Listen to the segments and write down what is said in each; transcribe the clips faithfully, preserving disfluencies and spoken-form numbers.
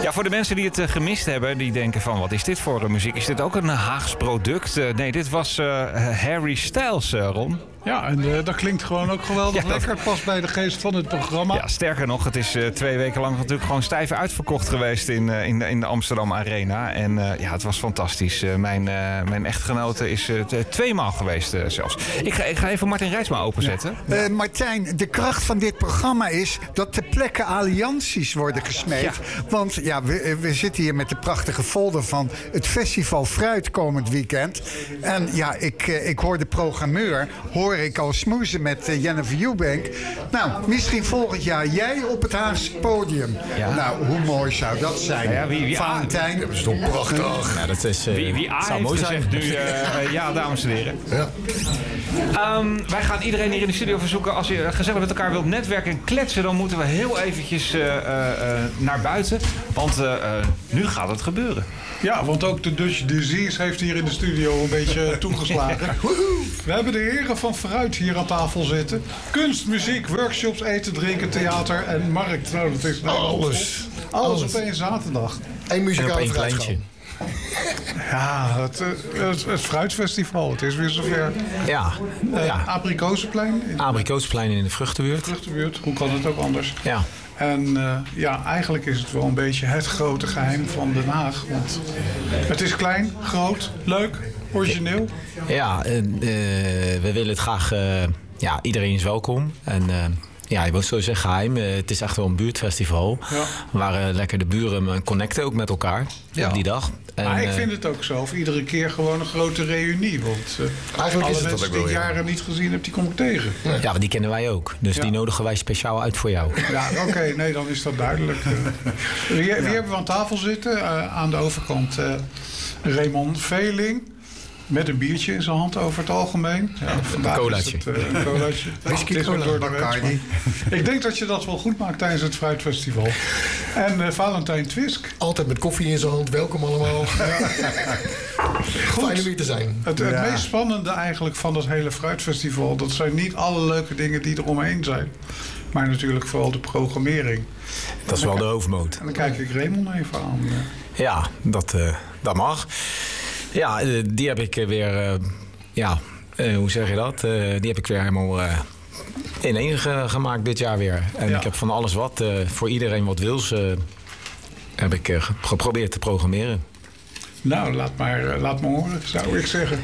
Ja, voor de mensen die het uh, gemist hebben, die denken van wat is dit voor uh, muziek? Is dit ook een uh, Haags product? Uh, nee, dit was uh, Harry Styles, uh, Ron. Ja, en uh, dat klinkt gewoon ook geweldig ja, lekker. Het past bij de geest van het programma. Ja, sterker nog, het is uh, twee weken lang natuurlijk gewoon stijf uitverkocht geweest in, uh, in, de, in de Amsterdam Arena. En uh, ja, het was fantastisch. Uh, mijn, uh, mijn echtgenote is uh, t- tweemaal geweest uh, zelfs. Ik ga, ik ga even Martin Reitsma openzetten. Ja. Uh, Martijn, de kracht van dit programma is dat ter plekke allianties worden gesmeed. Ja. Want ja, we, we zitten hier met de prachtige folder van het Festival Fruit komend weekend. En ja, ik, uh, ik hoor de programmeur, hoor ik al smoezen met uh, Jennifer Eubank. Nou, misschien volgend jaar jij op het Haagse podium. Ja. Nou, hoe mooi zou dat zijn? Ja, wie, wie Valentijn. Dat is toch prachtig. Ja, dat is, uh, wie wie A heeft gezegd nu, uh, uh, ja, dames en heren. Ja. Um, wij gaan iedereen hier in de studio verzoeken, als je gezellig met elkaar wilt netwerken en kletsen, dan moeten we heel eventjes uh, uh, naar buiten. Want uh, uh, nu gaat het gebeuren. Ja, want ook de Dutch Disease heeft hier in de studio een beetje toegeslagen. We hebben de heren van Fruit hier aan tafel zitten. Kunst, muziek, workshops, eten, drinken, theater en markt. Nou, dat is nou alles. Alles. Alles op één zaterdag. Eén muzikale kleintje. Ja, het, het, het Fruitfestival. Het is weer zover. Ja. Uh, ja. Abrikozenplein. Abrikozenplein in de vruchtenbuurt. Vruchtenbuurt. Hoe kan het ook anders? Ja. En uh, ja, eigenlijk is het wel een beetje het grote geheim van Den Haag. Want het is klein, groot, leuk, origineel. Ja, uh, uh, we willen het graag... Uh, ja, iedereen is welkom. En... Uh, Ja, je moet zo zeggen geheim. Het is echt wel een buurtfestival. Ja. Waar uh, lekker de buren connecten ook met elkaar ja. op die dag. En, maar ik vind het ook zo. Of iedere keer gewoon een grote reunie. Want uh, eigenlijk alle is het mensen die ik jaren niet gezien heb, die kom ik tegen. Ja, ja maar die kennen wij ook. Dus ja. die nodigen wij speciaal uit voor jou. Ja, oké. Okay, nee, dan is dat duidelijk. wie, wie ja. hebben we aan tafel zitten? Uh, aan de overkant uh, Raymond Veling. Met een biertje in zijn hand over het algemeen. Ja, een colaatje. Het, uh, een colaatje. Whisky cola. Door de ik denk dat je dat wel goed maakt tijdens het Fruitfestival. En uh, Valentijn Twisk. Altijd met koffie in zijn hand. Welkom allemaal. Ja. Fijn om hier te zijn. Het, het ja. meest spannende eigenlijk van dat hele Fruitfestival... dat zijn niet alle leuke dingen die er omheen zijn. Maar natuurlijk vooral de programmering. Dat is wel de hoofdmoot. En dan kijk ik Raymond even aan. Ja, dat, uh, dat mag. Ja, die heb ik weer, uh, ja, uh, hoe zeg je dat? Uh, die heb ik weer helemaal uh, ineen ge- gemaakt dit jaar weer. En ja. ik heb van alles wat, uh, voor iedereen wat wils, uh, heb ik uh, geprobeerd te programmeren. Nou, laat maar, uh, laat maar horen, zou ik zeggen.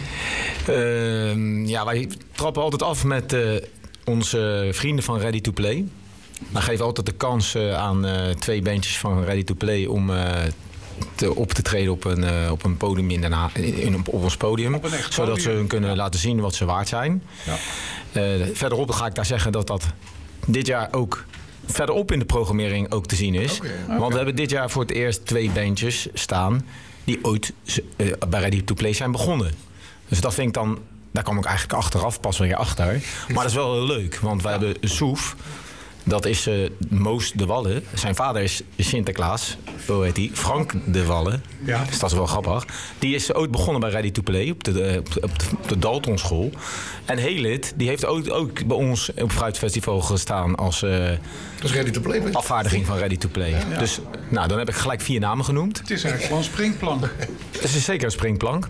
Uh, ja, wij trappen altijd af met uh, onze vrienden van Ready to Play. We geven altijd de kans uh, aan uh, twee bandjes van Ready to Play om... Uh, Te, op te treden op een, uh, op een podium in Den Haag, in, op ons podium. Op zodat podium. Ze hun kunnen ja. laten zien wat ze waard zijn. Ja. Uh, verderop ga ik daar zeggen dat dat dit jaar ook verderop in de programmering ook te zien is. Okay. Okay. Want we hebben dit jaar voor het eerst twee bandjes staan die ooit uh, bij Ready to Play zijn begonnen. Dus dat vind ik dan, daar kwam ik eigenlijk achteraf pas weer achter. Maar dat is wel heel leuk, want wij ja. hebben Soef. Dat is uh, Moos de Wallen. Zijn vader is Sinterklaas. Hoe heet hij? Frank de Wallen. Ja. Dus dat is wel grappig. Die is ooit begonnen bij Ready to Play. Op de, op de, op de Dalton School. En Helit, die heeft ook, ook bij ons op Fruitfestival gestaan. Als uh, dus Ready to Play, afvaardiging van Ready to Play. Ja. Dus nou, dan heb ik gelijk vier namen genoemd. Het is eigenlijk wel een springplank. Het is zeker een springplank.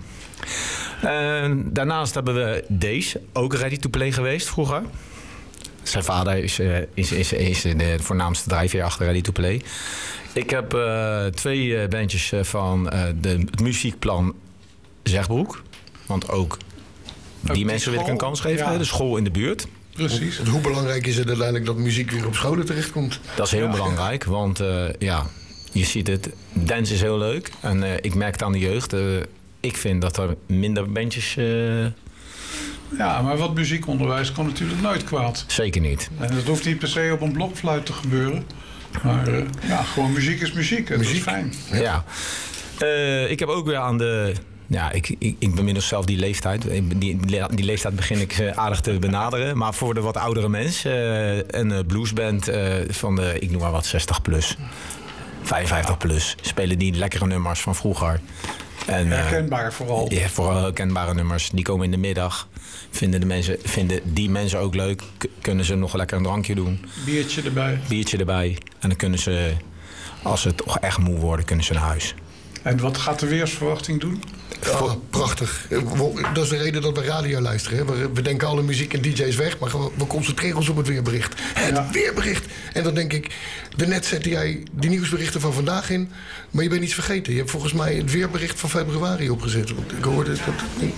Uh, daarnaast hebben we Deze. Ook Ready to Play geweest vroeger. Zijn vader is, uh, is, is, is de voornaamste drijfveer achter Ready to Play. Ik heb uh, twee uh, bandjes van uh, de, het muziekplan Zegbroek. Want ook die, die mensen wil ik een kans geven. Ja. De school in de buurt. Precies. Hoe, hoe belangrijk is het uiteindelijk dat muziek weer op scholen terechtkomt? Dat is heel ja. belangrijk. Want uh, ja, je ziet het. Dance is heel leuk. En uh, ik merk het aan de jeugd. Uh, ik vind dat er minder bandjes... Uh, Ja, maar wat muziekonderwijs kan natuurlijk nooit kwaad. Zeker niet. En dat hoeft niet per se op een blokfluit te gebeuren. Maar uh, ja, gewoon muziek is muziek. En muziek. Dat is fijn. Ja. ja. Uh, ik heb ook weer aan de... Ja, ik, ik, ik ben inmiddels zelf die leeftijd. Die, die leeftijd begin ik aardig te benaderen. Maar voor de wat oudere mensen... Uh, een bluesband uh, van de, ik noem maar wat, zestig plus. vijfenvijftig plus. Spelen die lekkere nummers van vroeger. En, herkenbaar uh, vooral. Ja, vooral herkenbare nummers. Die komen in de middag. Vinden, de mensen, vinden die mensen ook leuk. K- kunnen ze nog lekker een drankje doen. Biertje erbij. Biertje erbij. En dan kunnen ze als ze toch echt moe worden, kunnen ze naar huis. En wat gaat de weersverwachting doen? Ja, prachtig. Dat is de reden dat we radio luisteren. Hè. We, we denken alle muziek en D J's weg, maar we, we concentreren ons op het weerbericht. Het ja. weerbericht. En dan denk ik, daarnet zette jij die nieuwsberichten van vandaag in, maar je bent iets vergeten. Je hebt volgens mij het weerbericht van februari opgezet. Ik hoorde dat.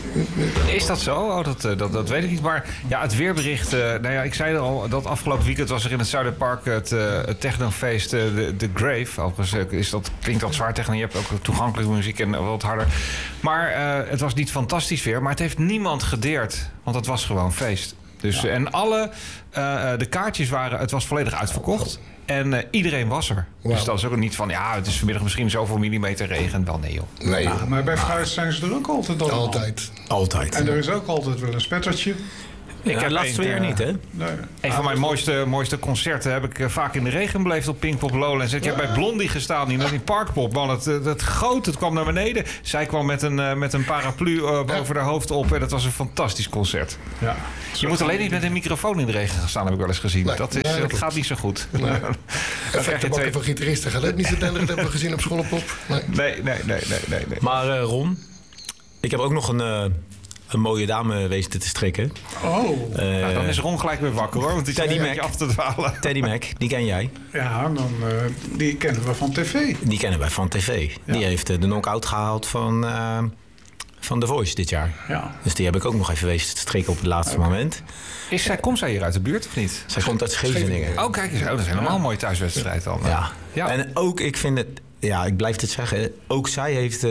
Is dat zo? Oh, dat, dat, dat weet ik niet. Maar ja, het weerbericht. Uh, nou ja, ik zei al, dat afgelopen weekend was er in het Zuiderpark het, uh, het technofeest, uh, de, de Grave. Overigens is dat, klinkt dat zwaar techno. Je hebt ook toegankelijke muziek en wat harder. Maar uh, het was niet fantastisch weer, maar het heeft niemand gedeerd. Want het was gewoon feest. Dus, ja. En alle uh, de kaartjes waren, het was volledig uitverkocht. En uh, iedereen was er. Wow. Dus dat is ook niet van, ja, het is vanmiddag misschien zoveel millimeter regen. Wel nee, joh. Nee, ja, maar bij fruit zijn ze er ook altijd allemaal. Altijd. Altijd. En er is ook altijd wel een spettertje. Ik heb laatst weer niet, hè? Nee. Een van mijn mooiste, mooiste concerten heb ik uh, vaak in de regen beleefd op Pinkpop Lowlands. Ik heb bij Blondie gestaan, niet in Parkpop. Man, het, het goot, het kwam naar beneden. Zij kwam met een, uh, met een paraplu uh, boven haar hoofd op. En dat was een fantastisch concert. Ja. Je moet alleen niet met een microfoon in de regen gaan staan, heb ik wel eens gezien. Nee, dat, is, nee, dat, dat gaat niet zo goed. Nee. Effecten bakken van gitaristen gaat ook niet zo denderend, hebben we gezien op Schoolpop. Nee, nee, nee, nee, nee, nee, nee. Maar uh, Ron, ik heb ook nog een... Uh, een mooie dame wezen te strikken. Oh. Uh, nou, dan is Ron gelijk weer wakker, hoor. Want die Teddy Mac af te dwalen. Teddy Mac, die ken jij. Ja, dan, uh, die kennen we van tv. Die kennen wij van tv. Ja. Die heeft uh, de knock-out gehaald van, uh, van The Voice dit jaar. Ja. Dus die heb ik ook nog even wezen te strikken op het laatste okay. moment. Is zij, komt zij hier uit de buurt of niet? Zij komt uit Scheveningen. Oh, kijk eens. Oh, dat is helemaal ja. een mooie thuiswedstrijd dan. Ja. ja. En ook, ik vind het... Ja, ik blijf het zeggen. Ook zij heeft uh,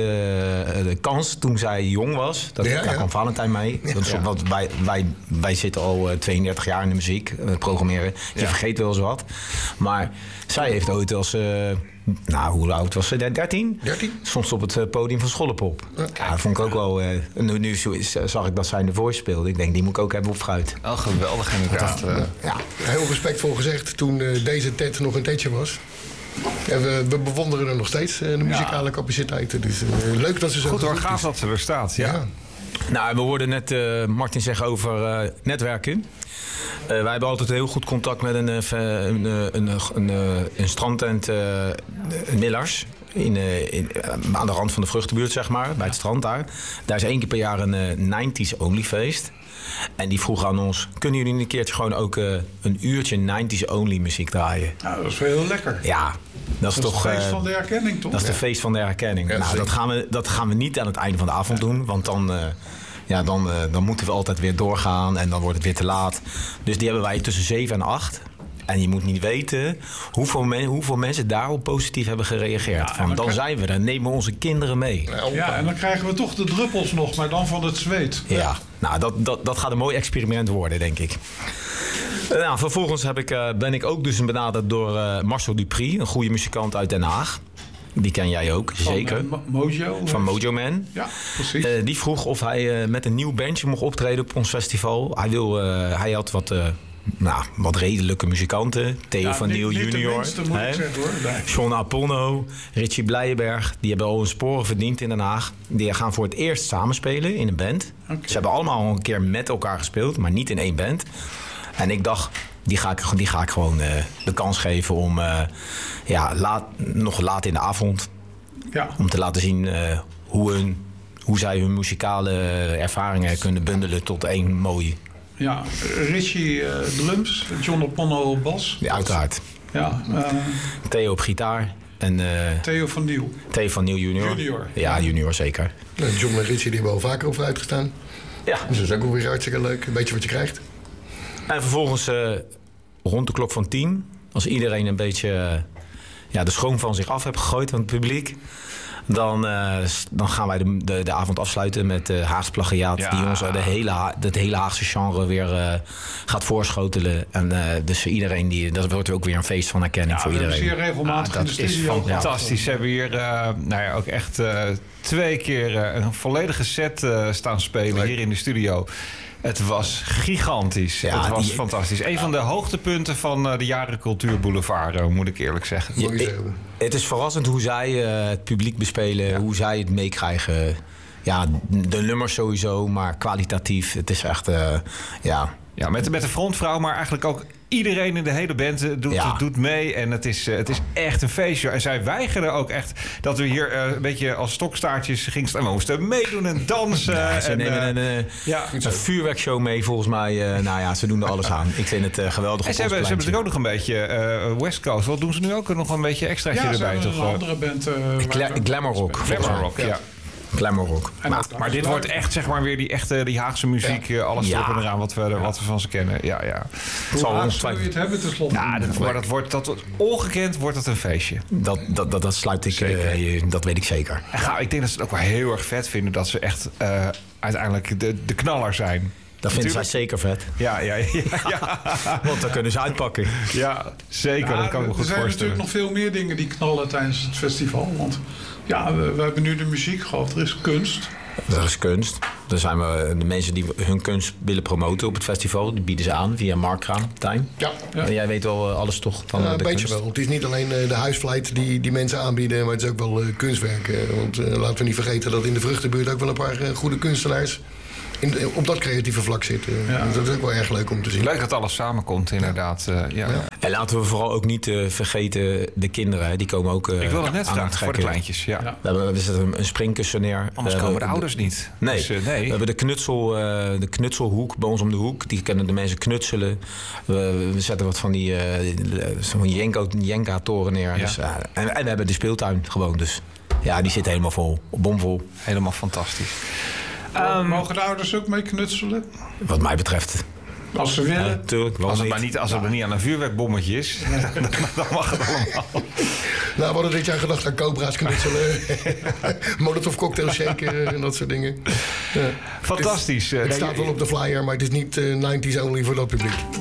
de kans toen zij jong was. Dat, ja, daar ja. kwam Valentijn mee. Ja. Want, want wij, wij, wij zitten al uh, tweeëndertig jaar in de muziek. Uh, programmeren. Je ja. vergeet wel eens wat. Maar zij heeft ooit als... Uh, nou, hoe oud was ze? dertien? dertien? Soms op het uh, podium van Schoolpop. Ja. Ja, dat vond ik ook wel... Uh, nu, nu zag ik dat zij in de Voice speelde. Ik denk, die moet ik ook hebben op fruit. Oh, geweldig inderdaad. Ja, ja. ja. Heel respectvol gezegd. Toen uh, deze Ted nog een Tedje was... Ja, we, we bewonderen er nog steeds, uh, de muzikale ja. capaciteiten. Dus uh, leuk dat ze zo goed hoor, gaaf dat ze er staat. Ja. Ja. Nou, we hoorden net uh, Martin zeggen over uh, netwerken. Uh, wij hebben altijd heel goed contact met een, uh, een, een, een, een, een strandtent uh, Millers. In, uh, in, uh, aan de rand van de vruchtenbuurt, zeg maar, bij het strand daar. Daar is één keer per jaar een uh, nineties only feest. En die vroeg aan ons, kunnen jullie een keertje gewoon ook uh, een uurtje nineties only muziek draaien? Nou, dat is wel heel lekker. Ja, dat is dat toch... Dat is het feest uh, van de herkenning, toch? Dat is de ja. feest van de herkenning. Ja, nou, dat gaan, we, dat gaan we niet aan het einde van de avond ja. doen, want dan... Uh, Ja, dan, uh, dan moeten we altijd weer doorgaan en dan wordt het weer te laat. Dus die hebben wij tussen zeven en acht. En je moet niet weten hoeveel, men, hoeveel mensen daarop positief hebben gereageerd. Ja, van, dan dan zijn we er, nemen we onze kinderen mee. Ja, en dan krijgen we toch de druppels nog, maar dan van het zweet. Ja, ja. Nou, dat, dat, dat gaat een mooi experiment worden, denk ik. Nou, vervolgens heb ik, uh, ben ik ook dus benaderd door uh, Marcel Dupri, een goede muzikant uit Den Haag. Die ken jij ook, van, zeker. Uh, Mojo. Van Mojo Man. Ja, precies. Uh, die vroeg of hij uh, met een nieuw bandje mocht optreden op ons festival. Hij, wil, uh, hij had wat, uh, nou, wat redelijke muzikanten. Theo ja, van Nieuw Junior. Minste, moet ik zeggen, hoor. Nee. John Aponno, Richie Blijenberg. Die hebben al hun sporen verdiend in Den Haag. Die gaan voor het eerst samenspelen in een band. Okay. Ze hebben allemaal een keer met elkaar gespeeld, maar niet in één band. En ik dacht... Die ga ik, die ga ik gewoon uh, de kans geven om uh, ja, laat, nog laat in de avond... Ja. Om te laten zien uh, hoe, hun, hoe zij hun muzikale ervaringen kunnen bundelen tot één mooi... Ja, Richie uh, drums, John Aponno bas. Ja, uiteraard. Ja, uh, Theo op gitaar. En, uh, Theo van Nieuw. Theo van Nieuw junior. Junior. Ja, junior zeker. Nou, John en Richie die hebben al vaker over uitgestaan. Ja. Dus dat is ook weer hartstikke leuk. Een beetje wat je krijgt. En vervolgens uh, rond de klok van tien, als iedereen een beetje uh, ja, de schoon van zich af heeft gegooid van het publiek, dan, uh, dan gaan wij de, de, de avond afsluiten met uh, Haags plagiaat, ja. die ons de hele, het hele Haagse genre weer uh, gaat voorschotelen. En uh, dus voor iedereen, die, dat wordt ook weer een feest van herkenning ja, voor iedereen. Ja, zeer regelmatig ah, dat in de studio. Is fantastisch. Ja. Ze hebben hier uh, nou ja, ook echt uh, twee keer uh, een volledige set uh, staan spelen Leuk. Hier in de studio. Het was gigantisch. Ja, het was die, fantastisch. Een ja. van de hoogtepunten van uh, de Jaren Cultuur Boulevard, moet ik eerlijk zeggen. Ja, het, het is verrassend hoe zij uh, het publiek bespelen, ja. hoe zij het meekrijgen. Ja, de nummers sowieso, maar kwalitatief. Het is echt, uh, ja... Ja, met, met de frontvrouw, maar eigenlijk ook iedereen in de hele band doet, Ja. doet mee. En het is, het is echt een feestje. En zij weigerden ook echt dat we hier uh, een beetje als stokstaartjes gingen staan. We moesten meedoen en dansen. Ja, ze en, nemen uh, een, uh, ja. een vuurwerkshow mee volgens mij. Uh, nou ja, ze doen er alles aan. Ik vind het uh, geweldig. En ze hebben, ze hebben natuurlijk ook nog een beetje uh, West Coast. Wat doen ze nu ook nog een beetje extraatje Ja, ze erbij? hebben Toch? een andere band. Uh, Gla- Glamour Rock. Glamour Rock, ja. ja. Glamour Rock. En Maar, maar dit wordt echt, zeg maar, weer die echte die Haagse muziek. Ja. Alles Ja. erop en eraan wat we, ja. wat we van ze kennen. Ja, ja. Hoe zal laat ons zou je het hebben tenslotte? Nou, dat, maar dat wordt, dat wordt ongekend wordt het een feestje. Dat, dat, dat, dat sluit ik, uh, dat weet ik zeker. En ga, ik denk dat ze het ook wel heel erg vet vinden dat ze echt uh, uiteindelijk de, de knaller zijn. Dat vinden zij zeker vet. Ja, ja, ja, ja. Want dan kunnen ze uitpakken. Ja, zeker. Ja, dat kan ik me goed er zijn voorstellen. natuurlijk nog veel meer dingen die knallen tijdens het festival. Want ja, we, we hebben nu de muziek gehad. Er is kunst. Er is kunst. Dan zijn we de mensen die hun kunst willen promoten op het festival. Die bieden ze aan via Markkraam, Tijn. Ja. Ja. En jij weet wel uh, alles toch van Ja, uh, een de beetje kunst? wel. Het is niet alleen uh, de huisvlijt die, die mensen aanbieden, maar het is ook wel uh, kunstwerk. Uh, want uh, laten we niet vergeten dat in de Vruchtenbuurt ook wel een paar uh, goede kunstenaars in, op dat creatieve vlak zitten. Ja. Dus dat is ook wel erg leuk om te zien. Leuk dat alles samenkomt, inderdaad. Uh, ja. Ja. En laten we vooral ook niet uh, vergeten de kinderen. Hè. Die komen ook uh, Ik wil het net aan vragen het voor de trekken. kleintjes. Ja. Ja. We, hebben, we zetten een, een springkussen neer. Anders We komen de hebben ouders niet. Nee. Dus, uh, nee. We hebben de, knutsel, uh, de knutselhoek bij ons om de hoek. Die kunnen de mensen knutselen. We, we zetten wat van die uh, zo'n Jenko, Jenga-toren neer. Ja. Dus, uh, en, en we hebben de speeltuin gewoon. Dus ja, die zit helemaal vol. Bomvol. Helemaal fantastisch. Um, Mogen de ouders ook mee knutselen? Wat mij betreft. Als ze willen. Ja, tuurlijk, Als het, maar niet, als het maar niet aan een vuurwerkbommetje is, dan, dan mag het allemaal. Nou, we hadden dit jaar gedacht aan cobra's knutselen. Molotov cocktail shaken en dat soort dingen. Ja. Fantastisch. Het, het staat wel op de flyer, maar het is niet uh, nineties only voor dat publiek.